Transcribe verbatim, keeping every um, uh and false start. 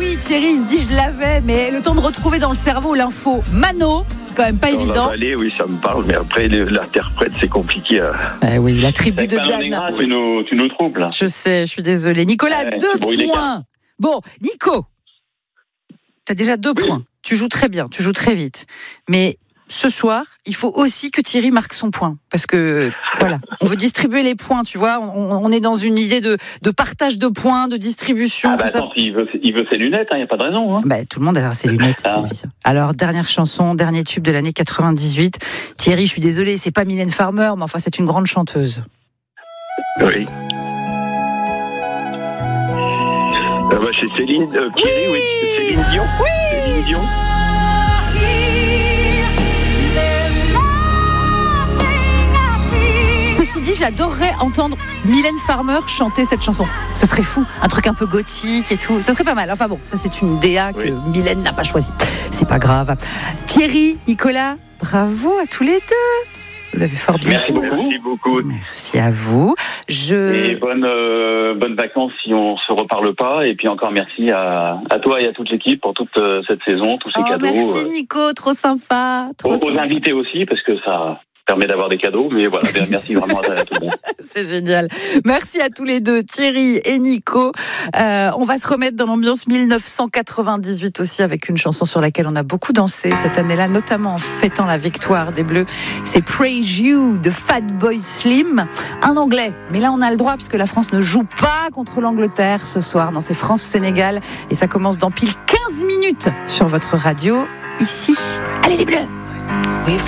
oui, Thierry, il se dit je l'avais, mais le temps de retrouver dans le cerveau l'info Mano, c'est quand même pas Dans évident. La vallée, oui, ça me parle, mais après l'interprète, c'est compliqué. À... Eh oui, la tribu de Dan. Tu nous, tu nous troubles. Je sais, je suis désolée. Nicolas, ouais, deux points. Bon, Nico, t'as déjà deux oui. points. Tu joues très bien, tu joues très vite. Mais ce soir, il faut aussi que Thierry marque son point. Parce que, voilà, on veut distribuer les points, tu vois. On, on est dans une idée de, de partage de points, de distribution. Ah bah tout attends, ça. il veut, il veut ses lunettes, il hein, n'y a pas de raison. Hein. Bah, tout le monde a ses lunettes. Ah. Alors, dernière chanson, dernier tube de l'année quatre-vingt-dix-huit. Thierry, je suis désolée, c'est pas Mylène Farmer, mais enfin, c'est une grande chanteuse. Oui. Euh, bah, c'est Céline, euh, Thierry, oui. oui. C'est Céline Dion. Oui. Céline Dion. Ceci dit, j'adorerais entendre Mylène Farmer chanter cette chanson. Ce serait fou, un truc un peu gothique et tout. Ce serait pas mal. Enfin bon, ça c'est une D A que oui. Mylène n'a pas choisie. C'est pas grave. Thierry, Nicolas, bravo à tous les deux. Vous avez fort bien Merci fait. beaucoup. Merci beaucoup. Merci à vous. Je... Et bonnes euh, bonnes vacances si on se reparle pas. Et puis encore merci à, à toi et à toute l'équipe pour toute euh, cette saison, tous ces oh, cadeaux. Merci Nico, trop sympa. Trop aux, sympa. aux invités aussi, parce que ça permet d'avoir des cadeaux, mais voilà, merci vraiment à, à tout le monde. C'est génial. Merci à tous les deux, Thierry et Nico. Euh, on va se remettre dans l'ambiance dix-neuf cent quatre-vingt-dix-huit aussi avec une chanson sur laquelle on a beaucoup dansé cette année-là, notamment en fêtant la victoire des Bleus. C'est Praise You de Fatboy Slim. Un anglais, mais là on a le droit puisque la France ne joue pas contre l'Angleterre ce soir dans ces France-Sénégal et ça commence dans pile quinze minutes sur votre radio ici. Allez les Bleus!